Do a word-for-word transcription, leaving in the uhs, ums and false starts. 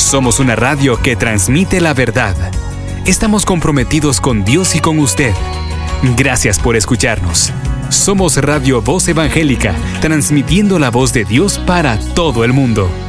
Somos una radio que transmite la verdad. Estamos comprometidos con Dios y con usted. Gracias por escucharnos. Somos Radio Voz Evangélica, transmitiendo la voz de Dios para todo el mundo.